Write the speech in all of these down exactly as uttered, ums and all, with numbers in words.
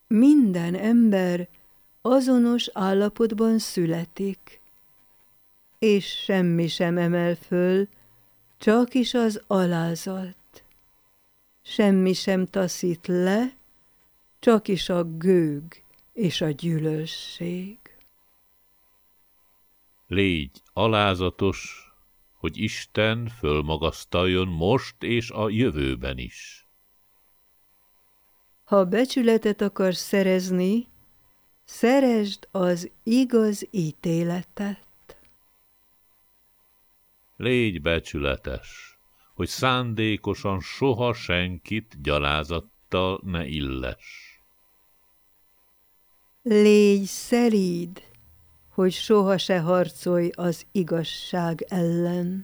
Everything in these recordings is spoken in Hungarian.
minden ember azonos állapotban születik, és semmi sem emel föl, csak is az alázat. Semmi sem taszít le, csak is a gőg és a gyűlösség. Légy alázatos, hogy Isten fölmagasztaljon most és a jövőben is. Ha becsületet akarsz szerezni, szeresd az igaz ítéletet. Légy becsületes, hogy szándékosan soha senkit gyalázattal ne illess. Légy szelíd, hogy soha se harcolj az igazság ellen.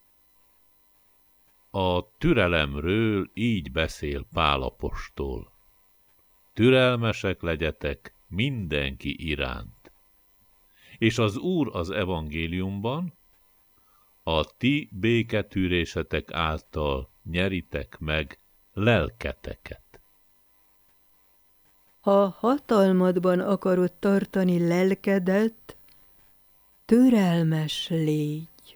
A türelemről így beszél Pál apostol. Türelmesek legyetek mindenki iránt. És az Úr az evangéliumban a ti béketűrésetek által nyeritek meg lelketeket. Ha hatalmadban akarod tartani lelkedet, türelmes légy.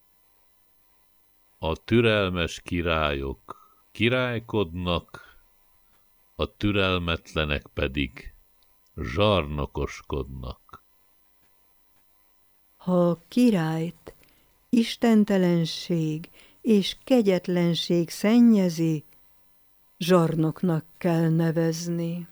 A türelmes királyok királykodnak, a türelmetlenek pedig zsarnokoskodnak. Ha a királyt istentelenség és kegyetlenség szennyezi, zsarnoknak kell nevezni.